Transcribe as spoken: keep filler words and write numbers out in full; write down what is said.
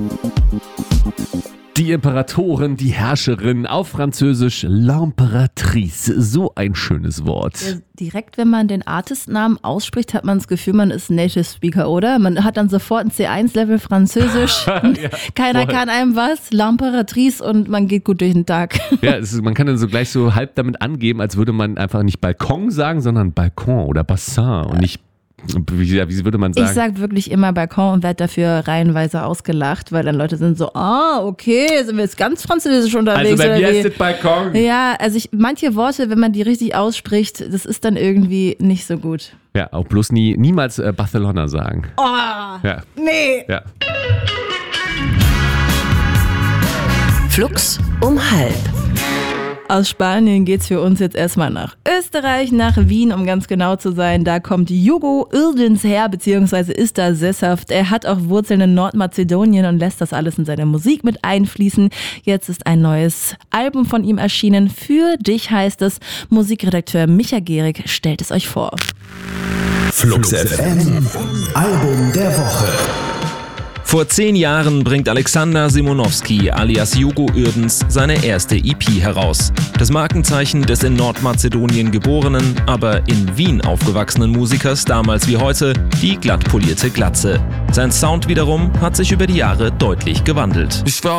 Die Imperatorin, die Herrscherin, auf Französisch L'Impératrice. So ein schönes Wort. Ja, direkt, wenn man den Artistnamen ausspricht, hat man das Gefühl, man ist Native Speaker, oder? Man hat dann sofort ein C eins Level Französisch. ja, Keiner voll. kann einem was. L'Impératrice und man geht gut durch den Tag. Ja, es ist, man kann dann so gleich so halb damit angeben, als würde man einfach nicht Balkon sagen, sondern Balkon oder Bassin und nicht Wie, wie würde man sagen? Ich sage wirklich immer Balkon und werde dafür reihenweise ausgelacht, weil dann Leute sind so, ah, okay, sind wir jetzt ganz französisch unterwegs? Also bei mir oder ist das Balkon. Ja, also ich, manche Worte, wenn man die richtig ausspricht, das ist dann irgendwie nicht so gut. Ja, auch bloß nie, niemals äh, Barcelona sagen. Oh, ja. nee. Ja. Flux um halb. Aus Spanien geht's für uns jetzt erstmal nach Österreich, nach Wien, um ganz genau zu sein. Da kommt Hugo Irdens her, beziehungsweise ist da sesshaft. Er hat auch Wurzeln in Nordmazedonien und lässt das alles in seine Musik mit einfließen. Jetzt ist ein neues Album von ihm erschienen. Für dich heißt es. Musikredakteur Micha Gehrig stellt es euch vor. Flux F M, Album der Woche. Vor zehn Jahren bringt Alexander Simonowski alias Hugo Irdens seine erste E P heraus. Das Markenzeichen des in Nordmazedonien geborenen, aber in Wien aufgewachsenen Musikers, damals wie heute, die glatt polierte Glatze. Sein Sound wiederum hat sich über die Jahre deutlich gewandelt. Ich war